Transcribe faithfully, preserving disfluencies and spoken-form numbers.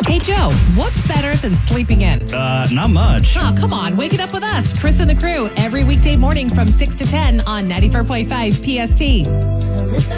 Hey, Joe, what's better than sleeping in? Uh, not much. Oh, come on. Wake it up with us, Chris and the crew, every weekday morning from six to ten on ninety-four point five P S T.